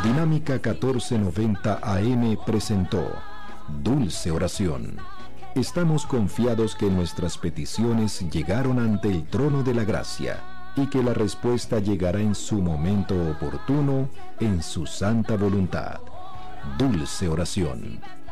Dinámica 1490 AM presentó Dulce Oración. Estamos confiados que nuestras peticiones llegaron ante el trono de la gracia y que la respuesta llegará en su momento oportuno, en su santa voluntad. Dulce Oración.